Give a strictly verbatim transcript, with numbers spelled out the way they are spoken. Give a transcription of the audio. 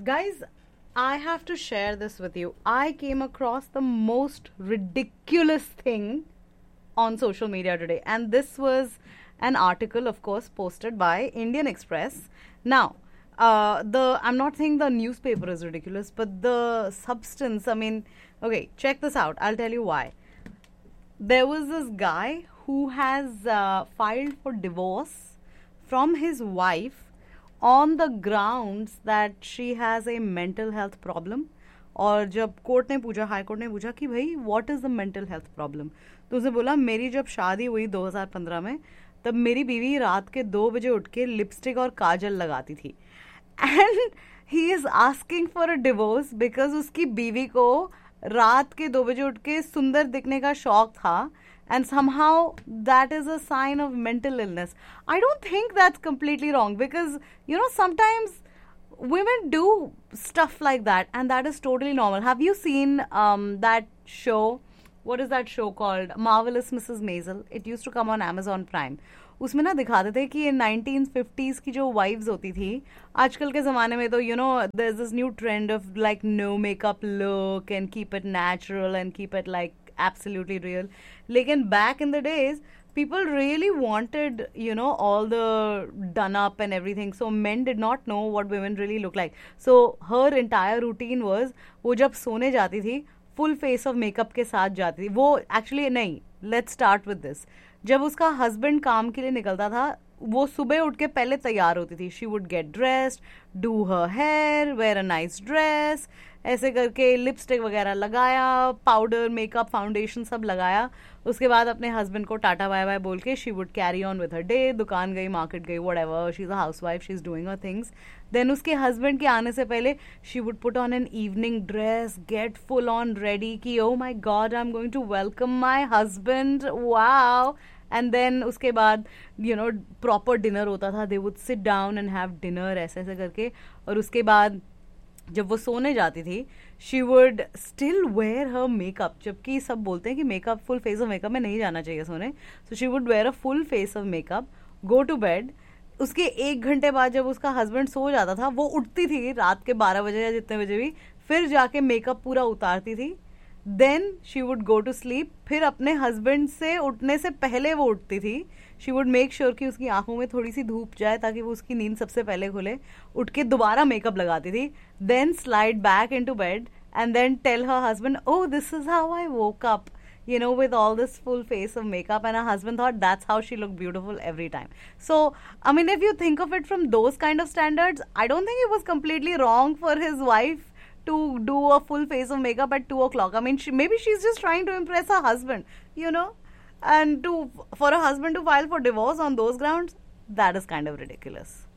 Guys, I have to share this with you. I came across the most ridiculous thing on social media today, and this was an article, of course, posted by Indian Express. Now, uh, the I'm not saying the newspaper is ridiculous, but the substance. I mean, okay, check this out. I'll tell you why. There was this guy who has uh, filed for divorce from his wife on the grounds that she has a mental health problem. और जब court ने पूछा, high court ने पूछा कि भाई what is the mental health problem, तो उसने बोला मेरी जब शादी हुई दो हज़ार पंद्रह में, तब मेरी बीवी रात के दो बजे उठ के लिपस्टिक और काजल लगाती थी. And he is asking for a divorce because उसकी बीवी को रात के दो बजे उठ के सुंदर दिखने का शौक था. And somehow that is a sign of mental illness. I don't think that's completely wrong because, you know, sometimes women do stuff like that and that is totally normal. Have you seen um, that show? What is that show called? Marvelous Missus Maisel. It used to come on Amazon Prime. उसमें ना दिखाते थे कि ये nineteen fifties की जो wives होती थी, आजकल के ज़माने में तो you know there is this new trend of like no makeup look and keep it natural and keep it like absolutely real. Lekin back in the days, people really wanted, you know, all the done up and everything. So men did not know what women really look like. So her entire routine was, वो जब सोने जाती थी full face of makeup के साथ जाती थी. वो actually नहीं, let's start with this. जब उसका husband काम के लिए निकलता था, वो सुबह उठ के पहले तैयार होती थी. She would get dressed, do her hair, where a nice dress, ऐसे करके लिपस्टिक वगैरह लगाया, पाउडर, मेकअप, फाउंडेशन सब लगाया. उसके बाद अपने हस्बैंड को टाटा बाय बाय बोल के she would carry on with her day. दुकान गई, मार्केट गई, whatever, she is a housewife, she is doing her things. Then उसके हस्बैंड के आने से पहले she would put on an evening dress, get full on ready कि ओ माई God I am going to welcome my husband, wow. And then उसके बाद you know proper dinner होता था. They would sit down and have dinner ऐसे ऐसे करके. और उसके बाद जब वो सोने जाती थी, she would still where her makeup, जबकि सब बोलते हैं कि makeup, full face of makeup में नहीं जाना चाहिए सोने. So she would wear a full face of makeup, go to bed. उसके एक घंटे बाद जब उसका हस्बैंड सो जाता था, वो उठती थी रात के बारह बजे या जितने बजे भी, फिर जाके मेकअप पूरा उतारती थी. Then she would go to sleep. फिर अपने हस्बैंड से उठने से पहले वो उठती थी. शी वुड मेक श्योर कि उसकी आंखों में थोड़ी सी धूप जाए ताकि वो उसकी नींद सबसे पहले खुले. उठ के दोबारा मेकअप लगाती थी. Then slide back in to bed and then tell her husband, oh, this is how I woke up, you know, with all this full face of makeup. And her husband thought that's how she looked beautiful every time. So, I mean, if you think of it from those kind of standards, I don't think it was completely wrong for his wife to do a full face of makeup at two o'clock. I mean, she, maybe she's just trying to impress her husband, you know, and to for a husband to file for divorce on those grounds, that is kind of ridiculous.